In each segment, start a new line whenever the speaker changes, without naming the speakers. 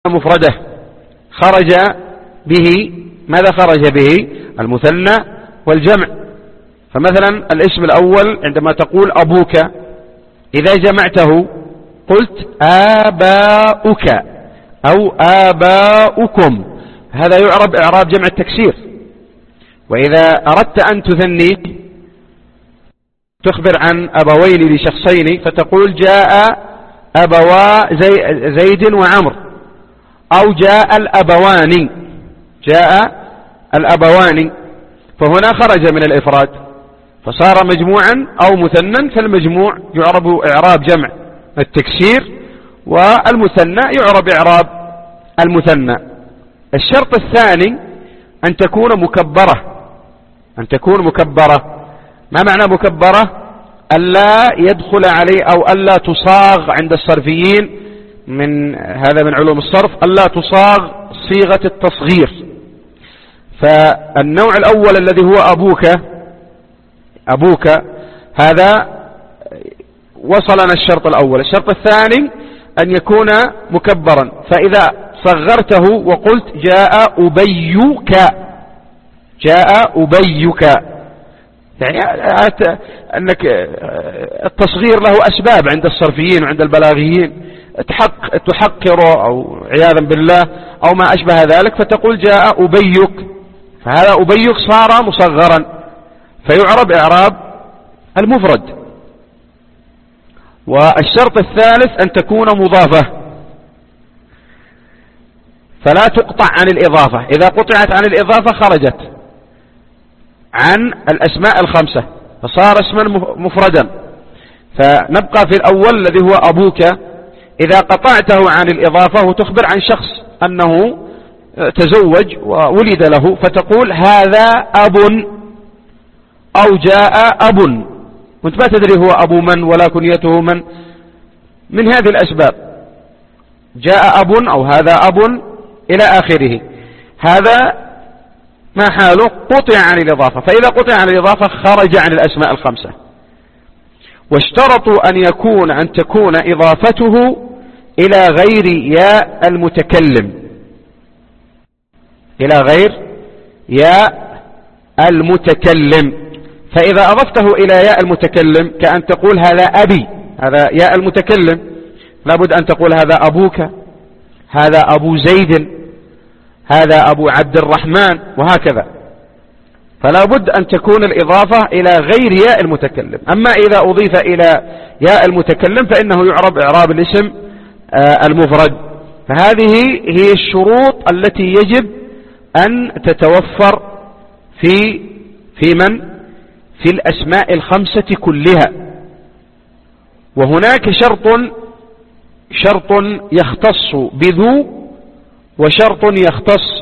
مفرده خرج به، ماذا خرج به؟ المثنى والجمع. فمثلا الاسم الأول عندما تقول أبوك، إذا جمعته قلت آباؤك أو آباؤكم، هذا يعرب إعراب جمع التكسير. وإذا أردت أن تثنيه تخبر عن أبوين لشخصين فتقول جاء أبوا زيد وعمر، أو جاء الأبوان، جاء الأبوان، فهنا خرج من الإفراد فصار مجموعا أو مثنى، فالمجموع يعرب إعراب جمع التكسير، والمثنى يعرب إعراب المثنى. الشرط الثاني أن تكون مكبرة، أن تكون مكبرة. ما معنى مكبرة؟ ألا يدخل عليه أو ألا تصاغ عند الصرفيين، من هذا من علوم الصرف، ألا تصاغ صيغة التصغير. فالنوع الأول الذي هو أبوك، أبوك هذا وصلنا الشرط الأول. الشرط الثاني أن يكون مكبرا، فإذا صغرته وقلت جاء أبيك، جاء أبيك، يعني أنك التصغير له أسباب عند الصرفيين وعند البلاغيين، تحقر أو عياذا بالله أو ما أشبه ذلك، فتقول جاء أبيك، فهذا أبيك صار مصغرا فيعرب إعراب المفرد. والشرط الثالث أن تكون مضافة، فلا تقطع عن الإضافة. إذا قطعت عن الإضافة خرجت عن الأسماء الخمسة فصار اسما مفردا. فنبقى في الأول الذي هو أبوك، إذا قطعته عن الإضافة وتخبر عن شخص أنه تزوج وولد له، فتقول هذا أب، أو جاء أب، وانت ما تدري هو أبو من ولا كنيته من هذه الأسباب، جاء أب أو هذا أب إلى آخره. هذا ما حاله؟ قطع عن الإضافة. فإذا قطع عن الإضافة خرج عن الأسماء الخمسة. واشترطوا أن تكون إضافته إلى غير ياء المتكلم، إلى غير ياء المتكلم. فإذا أضفته إلى ياء المتكلم كأن تقول هذا أبي، هذا ياء المتكلم، لابد أن تقول هذا أبوك، هذا أبو زيد، هذا أبو عبد الرحمن، وهكذا. فلا بد أن تكون الإضافة إلى غير ياء المتكلم. أما إذا أضيف إلى ياء المتكلم فإنه يعرب إعراب الاسم المفرد. فهذه هي الشروط التي يجب أن تتوفر في الأسماء الخمسة كلها. وهناك شرط يختص بذو، وشرط يختص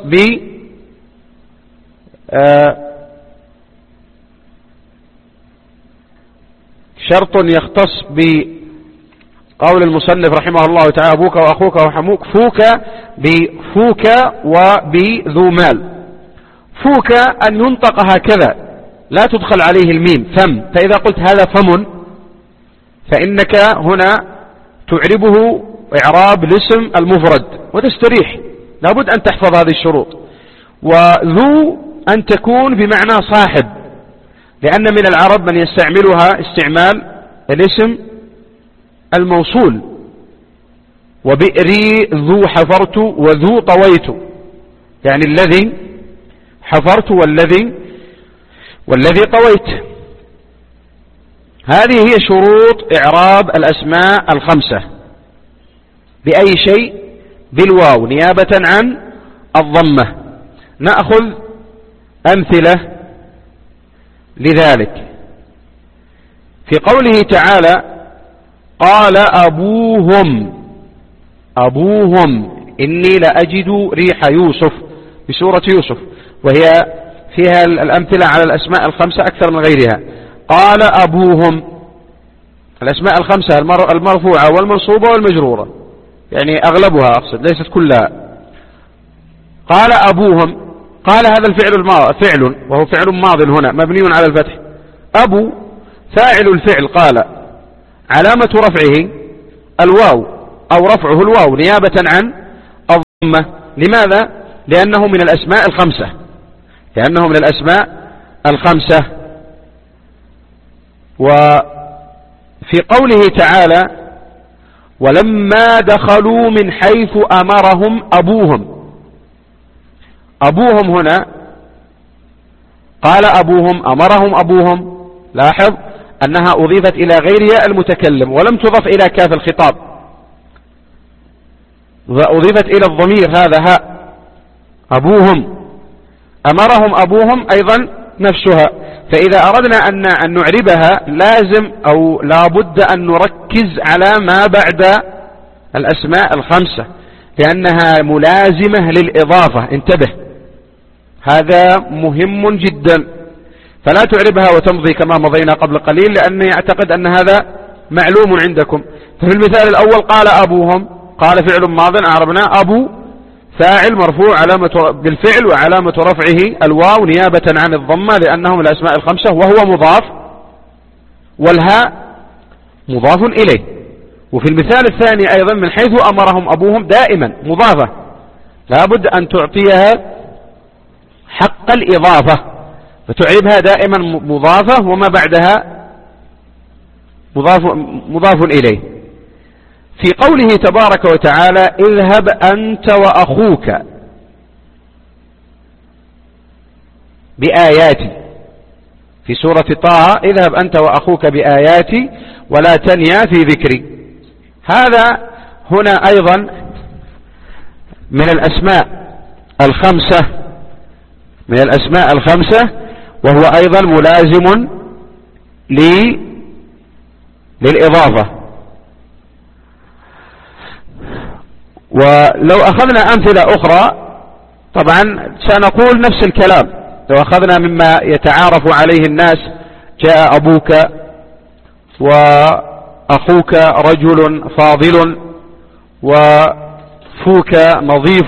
شرط يختص بقول المصنف رحمه الله تعالى أبوك وأخوك وحموك، فوك بفوك وبذو مال. فوك أن ينطق هكذا لا تدخل عليه الميم، فم. فإذا قلت هذا فم فإنك هنا تعربه إعراب الاسم المفرد وتستريح. لابد أن تحفظ هذه الشروط. وذو أن تكون بمعنى صاحب، لأن من العرب من يستعملها استعمال الاسم الموصول، وبئري ذو حفرت وذو طويت، يعني الذي حفرت والذي طويت. هذه هي شروط إعراب الأسماء الخمسة. بأي شيء؟ بالواو نيابة عن الضمة. نأخذ أمثلة لذلك. في قوله تعالى قال أبوهم إني لأجد ريح يوسف، بسورة يوسف، وهي فيها الأمثلة على الأسماء الخمسة أكثر من غيرها. قال أبوهم، الأسماء الخمسة المرفوعة والمنصوبة والمجرورة، يعني أغلبها أقصد ليست كلها. قال أبوهم، قال هذا فعل وهو فعل ماض هنا مبني على الفتح. أبو فاعل الفعل قال، علامة رفعه الواو أو رفعه الواو نيابة عن لماذا؟ لأنه من الأسماء الخمسة، لأنه من الأسماء الخمسة. وفي قوله تعالى ولما دخلوا من حيث أمرهم أبوهم، أبوهم هنا قال أبوهم، أمرهم أبوهم، لاحظ أنها أضيفت إلى غير ياء المتكلم ولم تضف إلى كاف الخطاب، أضيفت إلى الضمير هذا هاء أبوهم، أمرهم أبوهم أيضا نفسها. فإذا أردنا أن نعربها لازم أو لابد أن نركز على ما بعد الأسماء الخمسة، لأنها ملازمة للإضافة، انتبه، هذا مهم جدا. فلا تعربها وتمضي كما مضينا قبل قليل، لأني أعتقد أن هذا معلوم عندكم. ففي المثال الأول قال أبوهم، قال فعل ماض أعربنا، أبو فاعل مرفوع علامة بالفعل وعلامة رفعه الواو نيابة عن الضمة لأنه من الأسماء الخمسة، وهو مضاف، والهاء مضاف إليه. وفي المثال الثاني أيضا من حيث أمرهم أبوهم دائما مضافة، لابد أن تعطيها حق الإضافة، فتعربها دائما مضافة وما بعدها مضاف إليه. في قوله تبارك وتعالى اذهب أنت وأخوك بآياتي، في سورة طه اذهب أنت وأخوك بآياتي ولا تنيا في ذكري، هذا هنا أيضا من الأسماء الخمسة، من الأسماء الخمسة، وهو أيضا ملازم للإضافة. ولو أخذنا أمثلة أخرى طبعا سنقول نفس الكلام، لو أخذنا مما يتعارف عليه الناس، جاء أبوك وأخوك رجل فاضل وفوك نظيف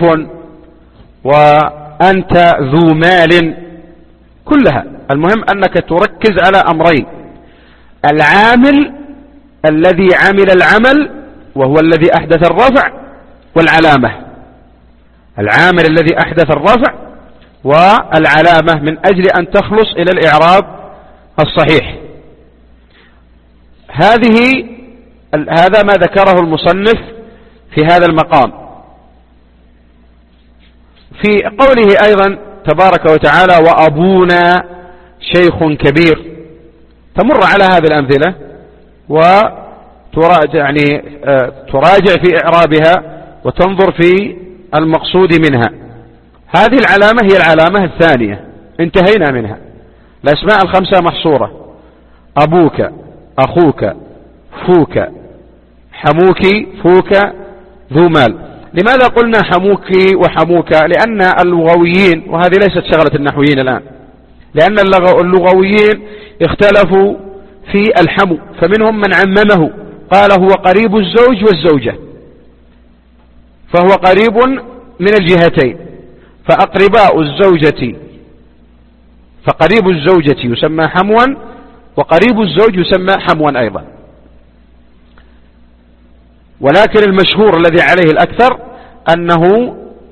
وأنت ذو مال، كلها المهم أنك تركز على أمرين: العامل الذي عمل العمل وهو الذي أحدث الرفع، والعلامة، العامل الذي أحدث الرفع والعلامة من أجل أن تخلص إلى الإعراب الصحيح. هذا ما ذكره المصنف في هذا المقام. في قوله أيضا تبارك وتعالى وأبونا شيخ كبير، تمر على هذه الأمثلة وتراجع في إعرابها وتنظر في المقصود منها. هذه العلامة هي العلامة الثانية، انتهينا منها. الأسماء الخمسة محصورة: أبوك، أخوك، فوك، حموك، فوك، ذو مال. لماذا قلنا حموك وحموك؟ لأن اللغويين، وهذه ليست شغلة النحويين الآن، لأن اللغويين اختلفوا في الحمو، فمنهم من عممه قال هو قريب الزوج والزوجة، فهو قريب من الجهتين، فقريب الزوجة يسمى حموا، وقريب الزوج يسمى حموا أيضا. ولكن المشهور الذي عليه الأكثر أنه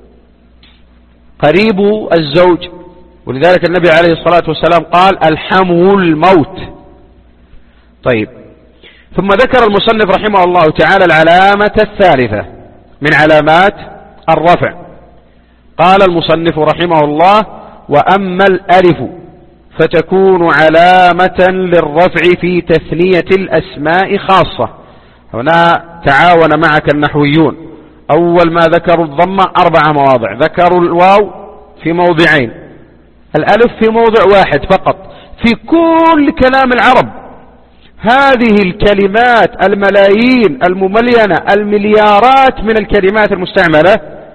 قريب الزوج، ولذلك النبي عليه الصلاة والسلام قال الحمو الموت. طيب، ثم ذكر المصنف رحمه الله تعالى العلامة الثالثة من علامات الرفع. قال المصنف رحمه الله وأما الألف فتكون علامة للرفع في تثنية الأسماء خاصة. هنا تعاون معك النحويون، أول ما ذكروا الضمة 4 مواضع، ذكروا الواو في موضعين، الألف في موضع واحد فقط في كل كلام العرب. هذه الكلمات الملايين المملينة المليارات من الكلمات المستعملة،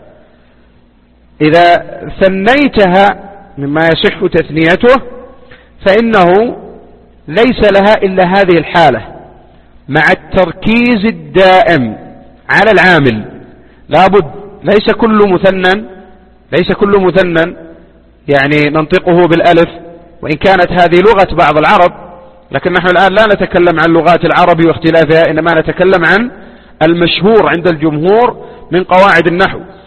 إذا ثنيتها مما يصح تثنيته فإنه ليس لها إلا هذه الحالة، مع التركيز الدائم على العامل. لابد ليس كل مثنى يعني ننطقه بالألف، وإن كانت هذه لغة بعض العرب، لكن نحن الآن لا نتكلم عن لغات العرب واختلافها، إنما نتكلم عن المشهور عند الجمهور من قواعد النحو.